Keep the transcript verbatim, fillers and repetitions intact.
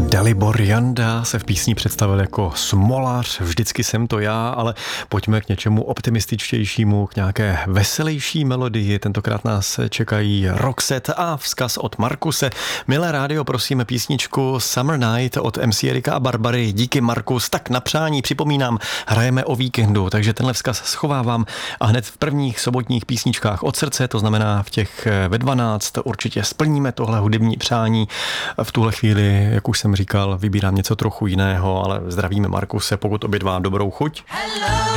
Dalibor Janda se v písni představil jako smolař, vždycky jsem to já, ale pojďme k něčemu optimističtějšímu, k nějaké veselější melodii. Tentokrát nás čekají Roxette a vzkaz od Markuse. Milé rádio, prosíme písničku Summer Night od M C Erika a Barbary. Díky, Markus. Tak na přání připomínám, hrajeme o víkendu, takže tenhle vzkaz schovávám a hned v prvních sobotních písničkách od srdce, to znamená v těch ve dvanáct, určitě splníme tohle hudební přání. V tuhle chvíli, jak už jsem říkal, vybírám něco trochu jiného, ale zdravíme Markuse, pokud obědvá dobrou chuť. Hello.